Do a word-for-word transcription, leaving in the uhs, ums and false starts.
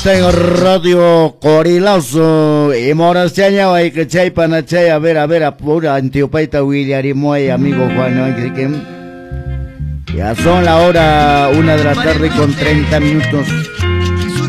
En Radio Corilazo y Morastaña hay que chay panachay a ver a ver a pura antiopaita William y Moy amigo Juan. Ya son la hora una de la tarde con treinta minutos.